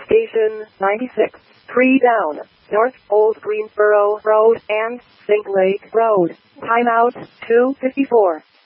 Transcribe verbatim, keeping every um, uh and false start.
Station ninety-six, three down, North Old Greensboro Road and Sink Lake Road. Timeout two fifty-four.